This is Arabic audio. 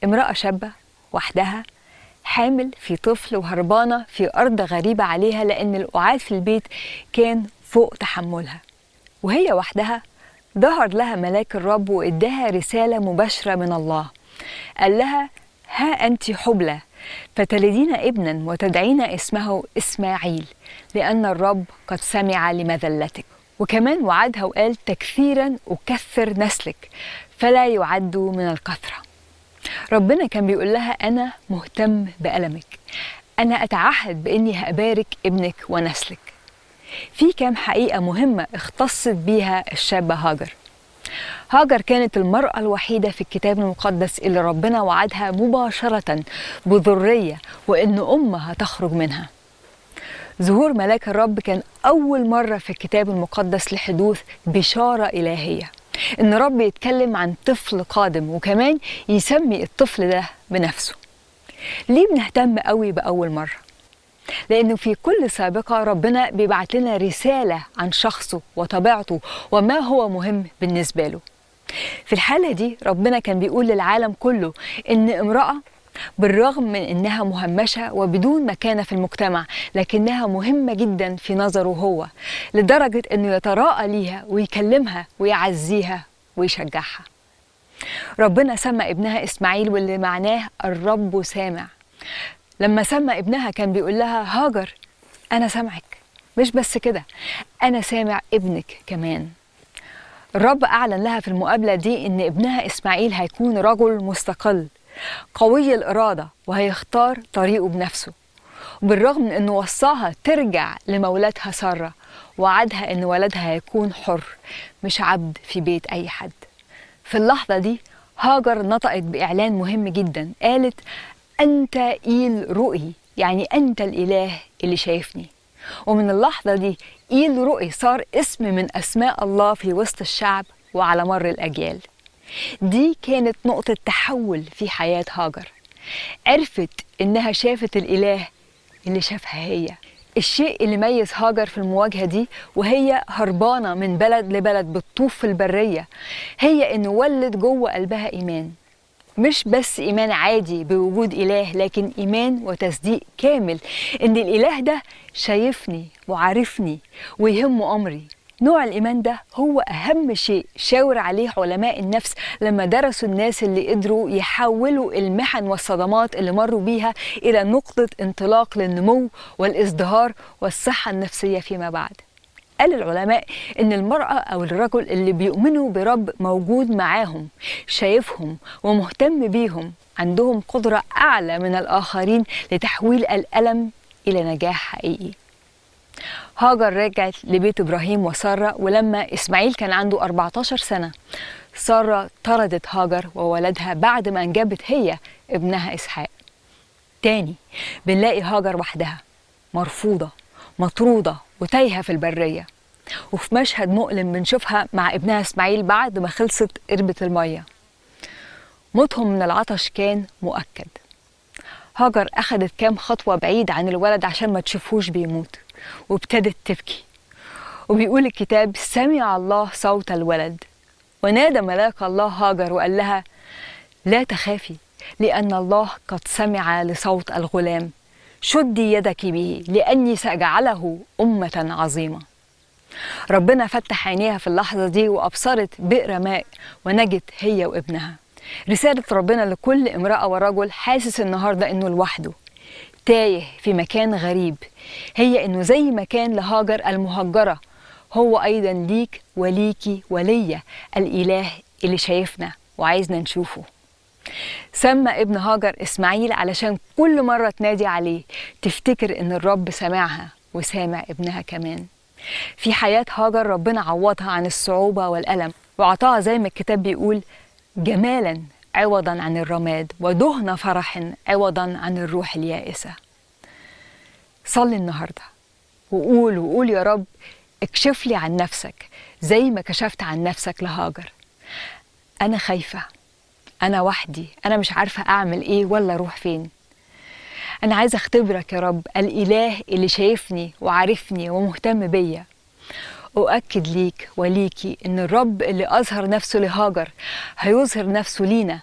امرأة شابة وحدها حامل في طفل وهربانة في أرض غريبة عليها لأن القعاد في البيت كان فوق تحملها. وهي وحدها ظهر لها ملاك الرب وإداها رسالة مباشرة من الله. قال لها: ها أنت حبلى فتلدين ابنا وتدعين اسمه إسماعيل، لأن الرب قد سمع لمذلتك. وكمان وعدها وقال: تكثيرا أكثر نسلك فلا يعد من الكثرة. ربنا كان بيقول لها: أنا مهتم بألمك، أنا أتعهد بإني هأبارك ابنك ونسلك. في كام حقيقة مهمة اختصت بيها الشابة هاجر. هاجر كانت المرأة الوحيدة في الكتاب المقدس اللي ربنا وعدها مباشرة بذرية وإن أمها تخرج منها. ظهور ملاك الرب كان أول مرة في الكتاب المقدس لحدوث بشارة إلهية، إن رب يتكلم عن طفل قادم وكمان يسمي الطفل ده بنفسه. ليه بنهتم قوي بأول مرة؟ لأنه في كل سابقة ربنا بيبعت لنا رسالة عن شخصه وطبيعته وما هو مهم بالنسبة له. في الحالة دي ربنا كان بيقول للعالم كله إن امرأة بالرغم من إنها مهمشة وبدون مكانة في المجتمع لكنها مهمة جدا في نظره هو، لدرجة إنه يتراءى ليها ويكلمها ويعزيها ويشجعها. ربنا سمى ابنها إسماعيل واللي معناه الرب سامع. لما سمى ابنها كان بيقول لها: هاجر أنا سامعك، مش بس كده، أنا سامع ابنك كمان. الرب أعلن لها في المقابلة دي إن ابنها إسماعيل هيكون رجل مستقل قوي الإرادة وهيختار طريقه بنفسه. وبالرغم من إنه وصاها ترجع لمولاتها سارة، وعدها إن ولدها هيكون حر مش عبد في بيت أي حد. في اللحظة دي هاجر نطقت بإعلان مهم جدا، قالت: أنت إيل رؤي، يعني أنت الإله اللي شايفني. ومن اللحظة دي إيل رؤي صار اسم من أسماء الله في وسط الشعب وعلى مر الأجيال. دي كانت نقطة تحول في حياة هاجر. عرفت إنها شافت الإله اللي شافها هي. الشيء اللي ميز هاجر في المواجهة دي وهي هربانة من بلد لبلد بتطوف في البرية، هي إنه ولد جوه قلبها إيمان. مش بس إيمان عادي بوجود إله، لكن إيمان وتصديق كامل إن الإله ده شايفني وعارفني ويهمه أمري. نوع الإيمان ده هو أهم شيء شاور عليه علماء النفس لما درسوا الناس اللي قدروا يحولوا المحن والصدمات اللي مروا بيها إلى نقطة انطلاق للنمو والازدهار والصحة النفسية فيما بعد. قال العلماء إن المرأة أو الرجل اللي بيؤمنوا برب موجود معاهم، شايفهم ومهتم بيهم، عندهم قدرة أعلى من الآخرين لتحويل الألم إلى نجاح حقيقي. هاجر رجعت لبيت إبراهيم وسارة، ولما إسماعيل كان عنده 14 سنة سارة طردت هاجر وولدها بعد ما أنجبت هي ابنها إسحاق. تاني بنلاقي هاجر وحدها، مرفوضة مطرودة وتايهة في البرية. وفي مشهد مؤلم بنشوفها مع ابنها إسماعيل بعد ما خلصت قربة المية. موتهم من العطش كان مؤكد. هاجر أخدت كام خطوة بعيد عن الولد عشان ما تشوفوش بيموت، وابتدت تبكي. وبيقول الكتاب: سمع الله صوت الولد ونادى ملاك الله هاجر وقال لها: لا تخافي، لأن الله قد سمع لصوت الغلام، شدي يدك به لأني سأجعله أمة عظيمة. ربنا فتح عينيها في اللحظة دي وأبصرت بئر ماء ونجت هي وابنها. رسالة ربنا لكل امرأة ورجل حاسس النهاردة إنه لوحده تايه في مكان غريب، هي إنه زي ما كان لهاجر المهجرة هو أيضا ليك وليكي وليا الإله اللي شايفنا وعايزنا نشوفه. سمى ابن هاجر إسماعيل علشان كل مرة تنادي عليه تفتكر إن الرب سمعها وسامع ابنها كمان. في حياة هاجر ربنا عوضها عن الصعوبة والألم وعطاها زي ما الكتاب بيقول جمالا عوضا عن الرماد ودهن فرح عوضا عن الروح اليائسة. صلي النهاردة وقول يا رب اكشف لي عن نفسك زي ما كشفت عن نفسك لهاجر. أنا خايفة، أنا وحدي، أنا مش عارفة أعمل إيه ولا أروح فين. أنا عايزة أختبرك يا رب الإله اللي شايفني وعارفني ومهتم بيا. أؤكد ليك وليكي إن الرب اللي أظهر نفسه لهاجر هيظهر نفسه لينا